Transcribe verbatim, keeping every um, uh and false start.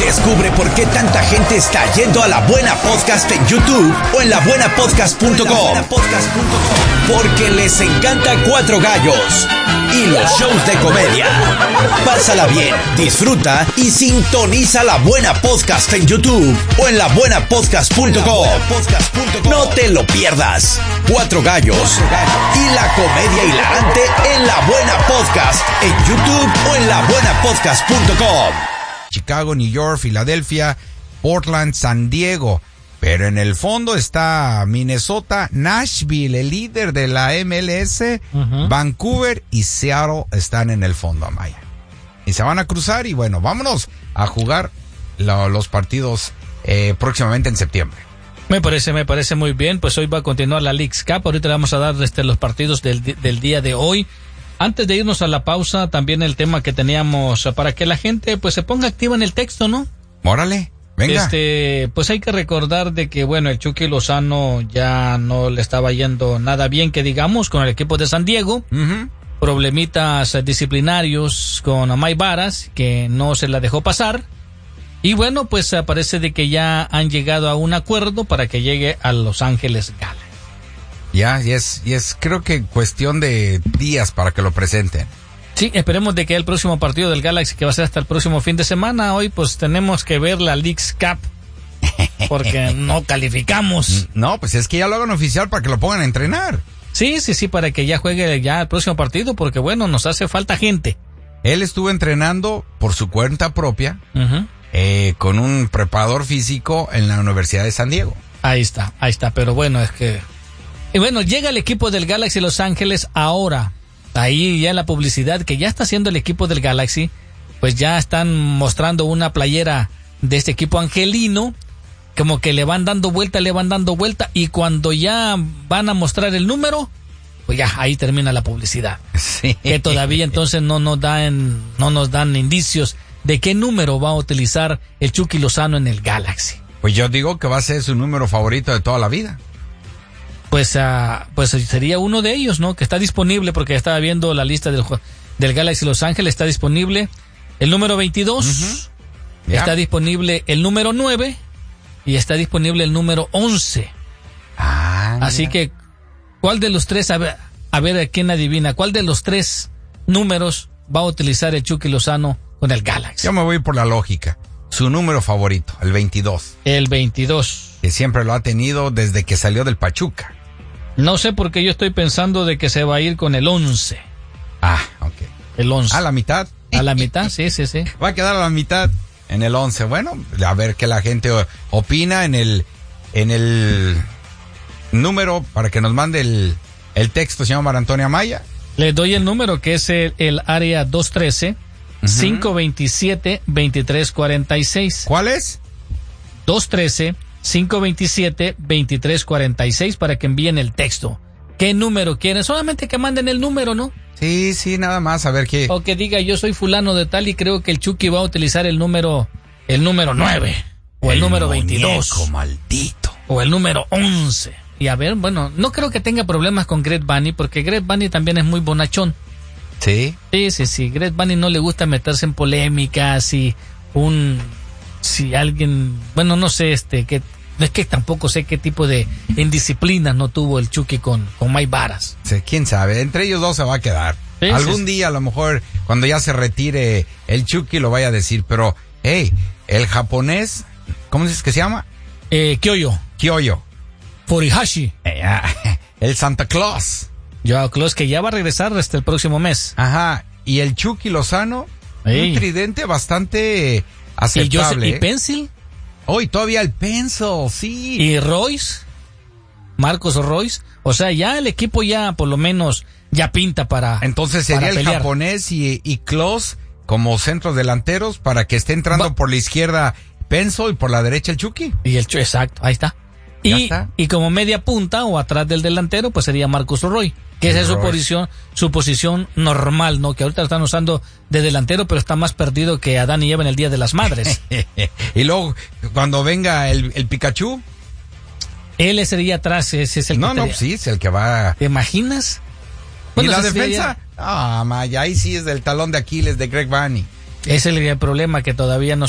Descubre por qué tanta gente está yendo a La Buena Podcast en YouTube o en la buena podcast punto com. Porque les encanta Cuatro Gallos y los shows de comedia. Pásala bien, disfruta y sintoniza La Buena Podcast en YouTube o en la buena podcast punto com. No te lo pierdas. Cuatro Gallos y la comedia hilarante en La Buena Podcast en YouTube o en la buena podcast punto com. Chicago, New York, Filadelfia, Portland, San Diego. Pero en el fondo está Minnesota, Nashville, el líder de la M L S, uh-huh. Vancouver y Seattle están en el fondo, Amaya. Y se van a cruzar y bueno, vámonos a jugar lo, los partidos eh, próximamente en septiembre. Me parece, me parece muy bien. Pues hoy va a continuar la Leagues Cup. Ahorita le vamos a dar este, los partidos del, del día de hoy. Antes de irnos a la pausa, también el tema que teníamos para que la gente pues se ponga activa en el texto, ¿no? Órale, venga. Este, pues hay que recordar de que, bueno, el Chucky Lozano ya no le estaba yendo nada bien, que digamos, con el equipo de San Diego. Uh-huh. Problemitas disciplinarios con Amay Varas, que no se la dejó pasar. Y bueno, pues parece de que ya han llegado a un acuerdo para que llegue a Los Ángeles Galaxy. Ya, y es, y es creo que cuestión de días para que lo presenten. Sí, esperemos de que el próximo partido del Galaxy, que va a ser hasta el próximo fin de semana, hoy pues tenemos que ver la Leagues Cup, porque no calificamos. No, pues es que ya lo hagan oficial para que lo pongan a entrenar. Sí, sí, sí, para que ya juegue ya el próximo partido, porque bueno, nos hace falta gente. Él estuvo entrenando por su cuenta propia, uh-huh. eh, con un preparador físico en la Universidad de San Diego. Ahí está, ahí está, pero bueno, es que... Y bueno, llega el equipo del Galaxy Los Ángeles ahora. Ahí ya la publicidad que ya está haciendo el equipo del Galaxy, pues ya están mostrando una playera de este equipo angelino, como que le van dando vuelta, le van dando vuelta, y cuando ya van a mostrar el número, pues ya ahí termina la publicidad. Sí. Que todavía entonces no nos dan, no nos dan indicios de qué número va a utilizar el Chucky Lozano en el Galaxy. Pues yo digo que va a ser su número favorito de toda la vida. Pues, uh, pues sería uno de ellos, ¿no? Que está disponible, porque estaba viendo la lista del, del Galaxy Los Ángeles, está disponible el número veintidós, uh-huh. yeah. Está disponible el número nueve y está disponible el número once. Ah, Así yeah. que, ¿cuál de los tres, a ver, a ver quién adivina, cuál de los tres números va a utilizar el Chucky Lozano con el Galaxy? Yo me voy por la lógica. Su número favorito, el veintidós. El veintidós. Que siempre lo ha tenido desde que salió del Pachuca. No sé por qué yo estoy pensando de que se va a ir con el once. Ah, ok. El once. ¿A la mitad? A la mitad, sí, sí, sí. Va a quedar a la mitad en el once. Bueno, a ver qué la gente opina en el en el número para que nos mande el, el texto, señor Mar Antonio Amaya. Le doy el número que es el, el área dos trece, uh-huh. cinco veintisiete, veintitrés cuarenta y seis. ¿Cuál es? dos trece, cinco veintisiete, veintitrés cuarenta y seis para que envíen el texto. ¿Qué número quieren? Solamente que manden el número, ¿no? Sí, sí, nada más, a ver qué. O que diga, yo soy fulano de tal y creo que el Chucky va a utilizar el número, el número nueve. O el, el número veintidós. Muñeco maldito. O el número once. Y a ver, bueno, no creo que tenga problemas con Greg Bunny, porque Greg Bunny también es muy bonachón. ¿Sí? Sí, sí, sí. Greg Bunny no le gusta meterse en polémicas y un... Si alguien... Bueno, no sé, este, que... Es que tampoco sé qué tipo de indisciplinas no tuvo el Chucky con, con Mike Varas. Sí, quién sabe, entre ellos dos se va a quedar. Sí, Algún sí, día a lo mejor cuando ya se retire el Chucky lo vaya a decir, pero hey, el japonés, ¿cómo dices que se llama? Eh, Kyoyo. Kyoyo. Furihashi. Eh, el Santa Claus. Yo, Claus, que ya va a regresar hasta el próximo mes. Ajá, y el Chucky Lozano, Ey. un tridente bastante aceptable. ¿Y, Joseph, ¿y Pencil? Hoy oh, todavía el Pencil, sí. ¿Y Royce? Marcos Royce. O sea, ya el equipo ya por lo menos ya pinta para Entonces sería para el pelear. japonés y, y Klaus como centros delanteros para que esté entrando Va. por la izquierda Pencil y por la derecha el Chucky. Y el Chucky, exacto, ahí está. Y, está. y como media punta o atrás del delantero, pues sería Marcus Roy, que esa es su posición, su posición normal, ¿no? Que ahorita lo están usando de delantero, pero está más perdido que Adán y Eva en el Día de las Madres. Y luego, cuando venga el, el Pikachu. Él sería atrás, ese es el no, que... No, no, sí, es el que va... ¿Te imaginas? ¿Y bueno, la defensa? Ah, Maya, ahí sí es del talón de Aquiles de Greg Bunny. Ese es el problema que todavía no